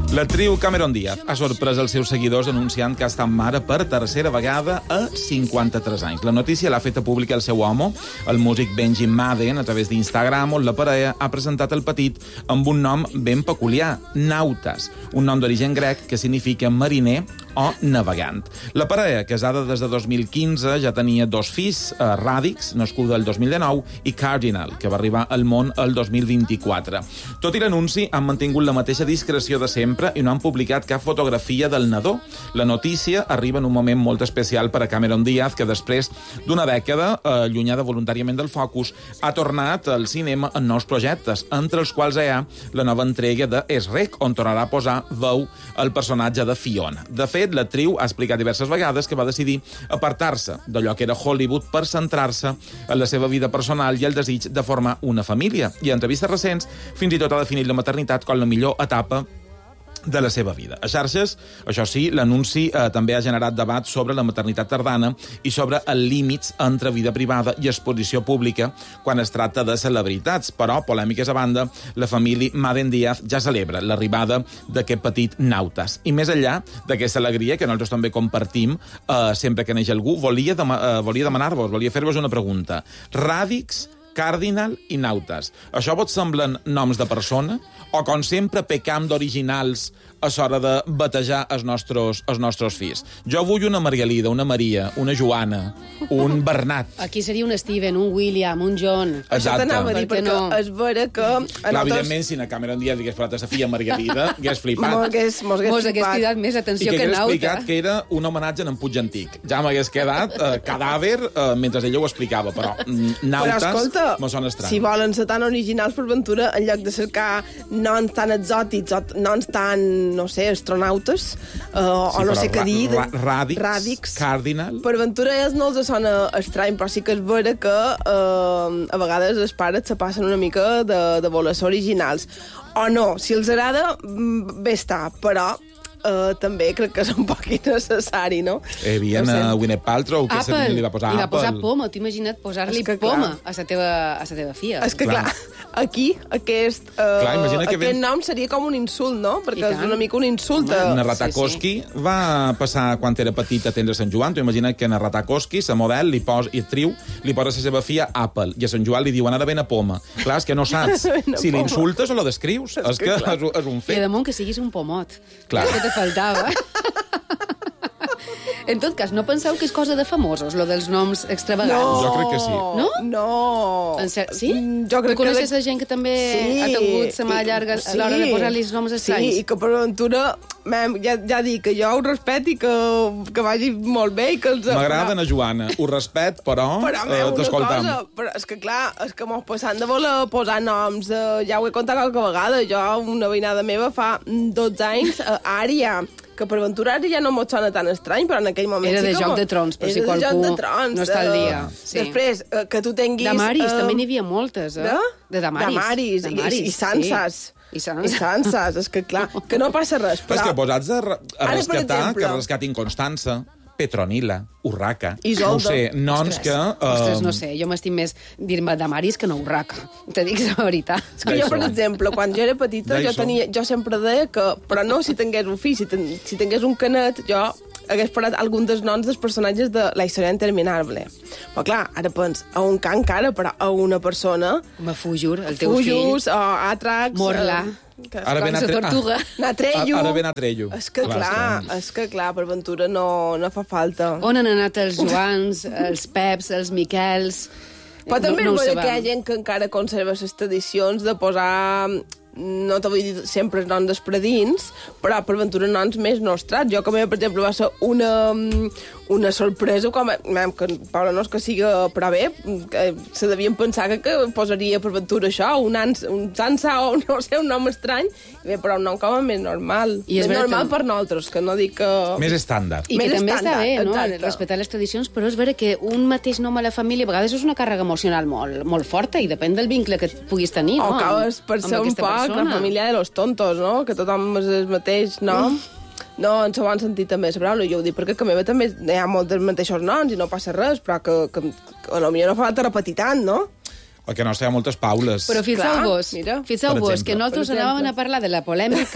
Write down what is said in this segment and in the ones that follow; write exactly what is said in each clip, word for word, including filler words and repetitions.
L'actriu Cameron Diaz ha sorprès els seus seguidors anunciant que ha estat mare per tercera vegada a cinquanta-tres anys. La notícia l'ha feta pública el seu home, el músic Benji Madden, a través d'Instagram, on la parella ha presentat el petit amb un nom ben peculiar, Nautas, un nom d'origen grec que significa mariner o navegant. La parella, casada des de dos mil quinze, ja tenia dos fills, eh, Radix, nascuda el dos mil dinou, i Cardinal, que va arribar al món el dos mil vint-i-quatre. Tot i l'anunci, han mantingut la mateixa discreció de sempre i no han publicat cap fotografia del nadó. La notícia arriba en un moment molt especial per a Cameron Diaz, que després d'una dècada, eh, allunyada voluntàriament del focus, ha tornat al cinema en nous projectes, entre els quals hi ha la nova entrega de Es-Rec, on tornarà a posar veu al personatge de Fiona. De fet, l'actriu ha explicat diverses vegades que va decidir apartar-se d'allò que era Hollywood per centrar-se en la seva vida personal i el desig de formar una família. I en entrevistes recents, fins i tot ha definit la maternitat com la millor etapa de la seva vida. A xarxes, això sí, l'anunci eh, també ha generat debat sobre la maternitat tardana i sobre els límits entre vida privada i exposició pública quan es tracta de celebritats. Però, polèmiques a banda, la família Madden Diaz ja celebra l'arribada d'aquest petit Nautas. I més enllà d'aquesta alegria que nosaltres també compartim eh, sempre que neix algú, volia, dem eh, volia demanar-vos, volia fer-vos una pregunta. Radix, Cardinal i Nautas. Això vos semblen noms de persona? O, com sempre, pecam d'originals a l'hora de batejar els nostres, els nostres fills? Jo vull una Margalida, una Maria, una Joana, un Bernat. Aquí seria un Steven, un William, un John. Exacte. Això t'anava a dir, perquè no? És vera que... Clar, nosaltres... evidentment, si na Cameron Diaz hagués parlat a sa filla Margalida, hagués flipat. M'hagués Mos hagués cridat més I atenció que que hagués Nauta. explicat que era un homenatge en Puig Antic. Ja m'hagués quedat eh, cadàver eh, mentre ella ho explicava, però mm, Nautas Però escolta, me sona estrany. si volen ser tan originals per Ventura, en lloc de cercar noms tan exòtics o noms tan, no sé, astronautes, uh, Sí, o no sé però què dir... ra ra Radix, Radix. Cardinal... Per Ventura ells no els sona estrany, però sí que és vera que uh, a vegades els pares se passen una mica de, de voler ser originals. O no, si els agrada, bé està, però... Uh, també crec que és un poc innecessari, no? Hi havia No sé. no Gwyneth Paltrow, que Apple. li va posar Li va Apple. posar poma. T'ho imagina't posar-li És que, poma clar. a la teva, a la teva filla. És que, clar, Clar. aquí, aquest, uh, Clar, imagina que aquest ven- nom seria com un insult, no? I Perquè és tant. una mica un insult. Home, a- Na Ratakoski sí, sí. va passar, quan era petita, a atendre Sant Joan. Tu imagina que na Ratakoski, la model, li pos, i actriu, li posa a la seva filla Apple, i a Sant Joan li diuen ara ben a poma. Clar, és que no saps Ben a si poma. l'insultes o lo descrius. És, que que, clar. és, és un I fet. damunt que siguis un pomot. Clar. És que te faltava. En tot cas, no penseu que és cosa de famosos, lo dels noms extravagants? Jo crec que sí. No? No. En ser... Sí? Mm, Jo crec tu coneixes que... a gent que també Sí, ha tingut la mà i- llarga sí. a l'hora de posar-li els noms estranys? Sí, i que per aventura, mem, ja, ja dic que jo ho respet i que, que vagi molt bé i que els... M'agrada na Joana. Ho respet, però, Però, eh, meu, una t'escoltam. cosa, però és que clar, és que mos passant de voler posar noms, eh, ja ho he contat qualque vegada, jo, una veïnada meva fa dotze anys, eh, Ària, que per aventura ara ja no mos sona tan estrany, però en aquell moment Era sí de que Joc mo- de Trons, per si era de qualcú Joc de Trons, no està al eh, dia. Sí. Després, eh, que tu tinguis... Damaris, eh, també n'hi havia moltes, eh? De? De Damaris. Damaris, Damaris, i, i Sanses. Sí. I Sanses. I Sanses, és que clar, que no passa res, Però és però... que posats a, re- a Ara, per rescatar, exemple- que rescatin Constança, Petronila, Urraca, Isolda. no ho sé, noms Ostres, que... eh, Ostres, no sé, jo m'estim més dir-me Damaris que no Urraca. Te dic la veritat. És que jo, per D'això. exemple, quan jo era petita, jo, D'això. tenia, jo sempre deia que... Però no si tingués un fill, si, ten, si tingués un canet, jo hagués parat algun dels noms dels personatges de La història interminable. Però clar, ara pens, a un can encara, però a una persona... Me Fujur, el teu Fujus, fill. o Atrax... Morla. Eh, que és Ara com ben la atre... tortuga. Natreyu. Ara ben Atreyu. És que clar, és és que clar, per aventura no, no fa falta. On han anat els Joans, els Peps, els Miquels... Però també no, no ho és vera que hi ha sabem. gent que encara conserva les tradicions de posar, no te vull dir sempre noms d'espredins, però per aventura noms més nostrats. Jo, com a, per exemple, va ser una, una sorpresa, com a, que Paula no és que sigui però bé, que se devien pensar que, que posaria per aventura això, un, ans, un Sansa o no sé, un nom estrany, bé, però un nom com a més normal. I és més veritat. normal per nosaltres, que no dic que... Més estàndard. I que Més també estàndard, està bé, no?, exacte. respectar les tradicions, però és vera que un mateix nom a la família a vegades és una càrrega emocional molt, molt forta i depèn del vincle que puguis tenir, O no? acabes per amb ser un aquesta poc la persona. família de los tontos, no? Que tothom és el mateix nom. Mm. No, en el bon sentit també és paraula. Jo ho dic perquè que a meva també hi ha molts dels mateixos noms i no passa res, però que, que, que a lo millor no fa falta repetir tant, no? O que no hi ha moltes Paules. Però fixeu-vos, Clar, mira. fixeu-vos Per que exemple. nosaltres Per exemple. anàvem a parlar de la polèmica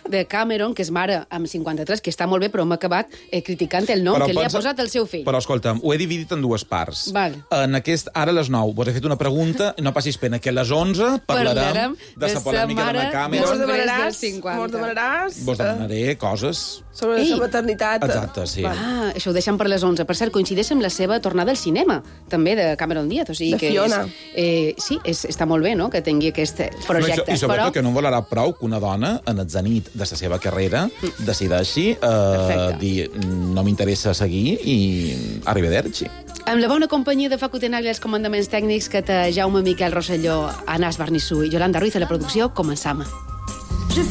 de Cameron, que és mare amb cinquanta-tres, que està molt bé, però m'ha acabat eh, criticant el nom Però que li ha pensa- posat el seu fill. Però escolta'm, ho he dividit en dues parts. Val. En aquest, ara a les nou, vos he fet una pregunta, no passis pena, que a les onze parlarem Parlarem de de la sa polèmica mare de Cameron. Mos Després demanaràs, dels cinquanta. mos demanaràs Vos demanaré coses... sobre Ei. la maternitat. Exacte, sí. Ah, això ho deixem per les onze. Per cert, coincideix amb la seva tornada al cinema, també, de Cameron Diaz. O sigui De que Fiona. És, eh, sí, és, està molt bé, no?, que tingui aquest projecte. I, so, i sobretot però... que no en volarà prou que una dona, en el zenit de la seva carrera, decideixi eh, Perfecte. dir no m'interessa seguir i arrivederci. Amb la bona companyia de Facu Tenaglia, els comandaments tècnics, que te Jaume Miquel Rosselló, Anàs Barnissú i Yolanda Ruiz a la producció, començam.